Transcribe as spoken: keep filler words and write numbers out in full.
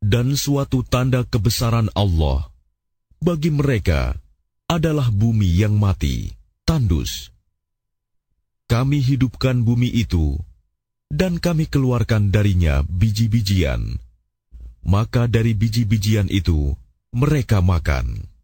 Dan suatu tanda kebesaran Allah bagi mereka adalah bumi yang mati, tandus. Kami hidupkan bumi itu, dan kami keluarkan darinya biji-bijian. Maka dari biji-bijian itu mereka makan.